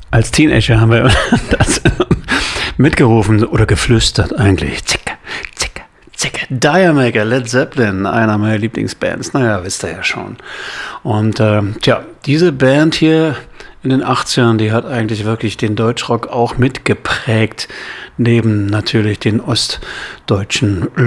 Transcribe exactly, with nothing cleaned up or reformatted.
Als Teenager haben wir das mitgerufen oder geflüstert eigentlich. Zicke, zicke, zicke. Diamaker, Led Zeppelin, einer meiner Lieblingsbands. Naja, wisst ihr ja schon. Und äh, tja, diese Band hier in den achtzigern, die hat eigentlich wirklich den Deutschrock auch mitgeprägt. Neben natürlich den ostdeutschen